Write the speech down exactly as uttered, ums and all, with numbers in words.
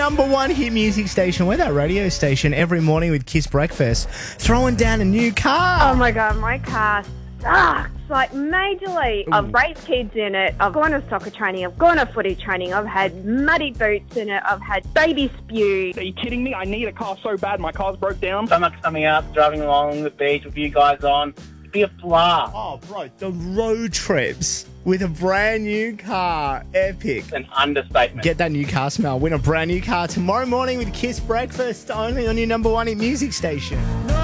number one hit music station. We're that radio station every morning with Kiss Breakfast. Throwing down a new car. Oh my God, my car sucks. Like, majorly. I've raised kids in it. I've gone to soccer training. I've gone to footy training. I've had muddy boots in it. I've had baby spew. Are you kidding me? I need a car so bad. My car's broke down. Summer coming up, driving along the beach with you guys on. It'd be a blast. Oh, bro, the road trips with a brand new car. Epic. It's an understatement. Get that new car smell. Win a brand new car tomorrow morning with Kiss Breakfast, only on your number one hit music station.